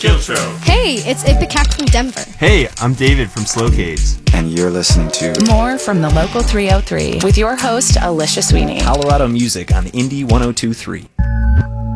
Kiltro. Hey, it's Ipecac from Denver. Hey, I'm David from Slowcades. And you're listening to More from the Local 303 with your host, Alicia Sweeney. Colorado music on Indie 102.3.